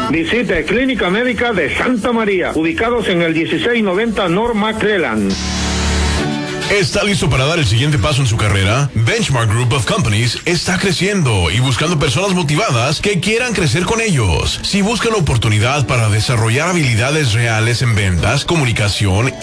Visite Clínica Médica de Santa María, ubicados en el 1690 North McClellan. ¿Está listo para dar el siguiente paso en su carrera? Benchmark Group of Companies está creciendo y buscando personas motivadas que quieran crecer con ellos. Si buscan oportunidad para desarrollar habilidades reales en ventas, comunicación